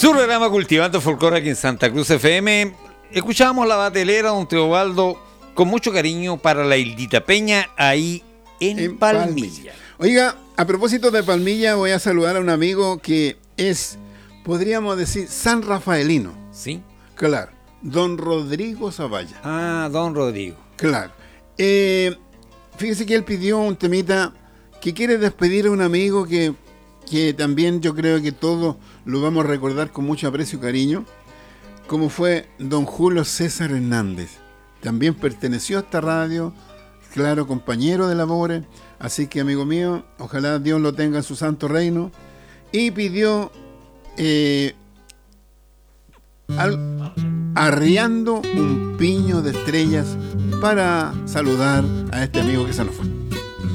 Su programa Cultivando Folclore aquí en Santa Cruz FM. Escuchamos la batelera, don Teobaldo, con mucho cariño para la Hildita Peña, ahí en Palmilla. Oiga, a propósito de Palmilla, voy a saludar a un amigo que es, podríamos decir, san rafaelino. ¿Sí? Claro, don Rodrigo Zavalla. Ah, don Rodrigo. Claro. Fíjese que él pidió un temita que quiere despedir a un amigo que también yo creo que todos lo vamos a recordar con mucho aprecio y cariño, como fue don Julio César Hernández. También perteneció a esta radio, claro, compañero de labores, así que amigo mío, ojalá Dios lo tenga en su santo reino, y pidió arriando un piño de estrellas para saludar a este amigo que se nos fue.